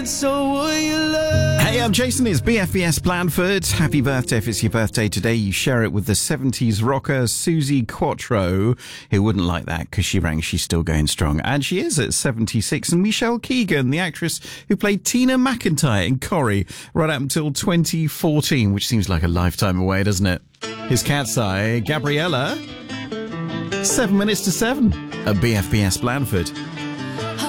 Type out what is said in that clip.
Hey, I'm Jason. It's BFBS Blandford. Happy birthday if it's your birthday today. You share it with the 70s rocker Suzi Quatro, who wouldn't like that because she rang she's still going strong. And she is at 76. And Michelle Keegan, the actress who played Tina McIntyre in Corrie right up until 2014, which seems like a lifetime away, doesn't it? His cat's eye, Gabriella. 7 minutes to 7 at BFBS Blandford.